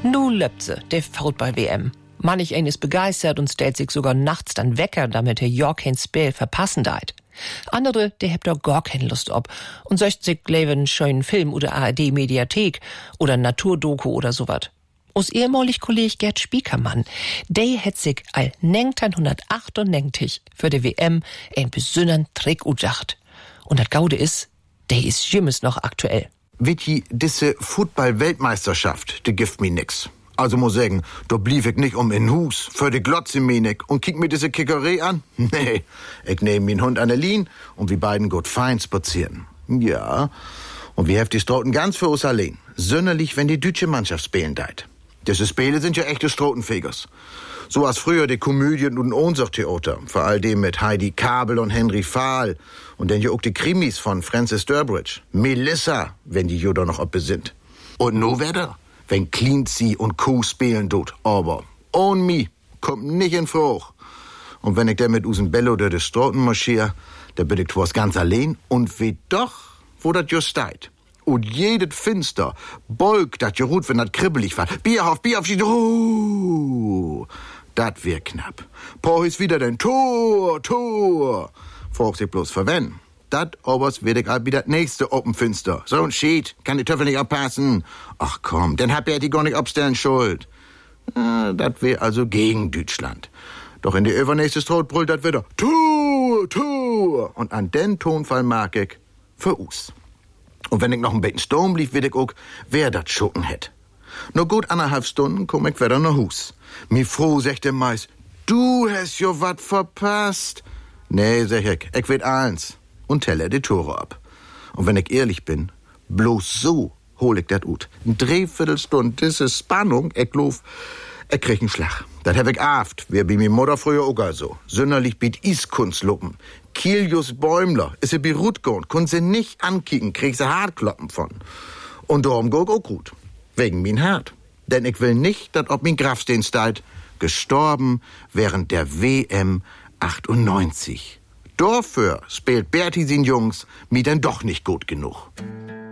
Nu löppt se, der Football-WM. Manch ein ist begeistert und stellt sich sogar nachts dann Wecker, damit er ja kein Spiel verpassen deit. Andere, der hebt doch gar keine Lust ob und söcht sich einen schönen Film oder ARD-Mediathek oder Naturdoku oder sowas. Us ehemalig Kolleg Gerd Spiekermann, der hätt sich all 1998 für die WM ein besonderen Trick udacht. Und das Gaude ist, der ist jümmes noch aktuell. Witti, diese Football-Weltmeisterschaft, die gibt mir nix. Also muss sagen, da blieb ich nicht in Hus, für die Glotze menig und kick mir diese Kickerei an. Nee, ich nehm min Hund Annelien und wir beiden gut fein spazieren. Ja, und wir heft die Stroten ganz für uns allein. Sünderlich, wenn die deutsche Mannschaft spielen deit. Diese Spiele sind ja echte Strotenfegers. So als früher die Komödien und Ohnsorgtheater. Vor allem mit Heidi Kabel und Henry Fahl. Und dann ja auch die Krimis von Francis Durbridge. Melissa, wenn die Judo noch ob sind. Und no wetter, wenn Cleansea und Co. spielen tut. Aber ohne mi kommt nicht in Fruch. Und wenn ich dann mit usen Bello durch die Stroten marschier, da bin ich twas ganz allein und weet doch, wo dat just steit. Und jedes Finster, Bolk, dat je rut, wenn dat kribbelig war. Bier auf, dat wär knapp. Po ist wieder den Tor. Frag sich bloß verwenden. Dat obers wird ich all wieder das nächste Oppenfinster. So ein Schied, kann die Töffel nicht abpassen. Ach komm, dann hab die gar nicht abstellen schuld. Dat wär also gegen Deutschland. Doch in die übernächste Stroh brüllt dat wieder Tor. Und an den Tonfall mag ich für us. Und wenn ich noch ein bisschen Sturm blieb, will ich auch, wer dat schucken hätt. Nur gut 1,5 Stunden komm ich wieder nach Hus. Mi froh, sagt der Mais, du hast jo wat verpasst. Nee, sag ich weet eins. Und telle die Tore ab. Und wenn ich ehrlich bin, bloß so hol ich dat ut. Ein Dreiviertelstunde, diese Spannung, ich krieg einen Schlag. Dat hab ich aft, wie bei mi Mutter früher auch so. Sünderlich biet Iskunstluppen. Kilius Bäumler, ist sie bei Rutgorn, kun sie nicht ankicken, krieg sie Hartkloppen von. Und darum go ich auch gut. Wegen min Hart. Denn ich will nicht, dat ob min Grafstein steit, gestorben während der WM 98. Dafür spielt Berti sin Jungs mir denn doch nicht gut genug.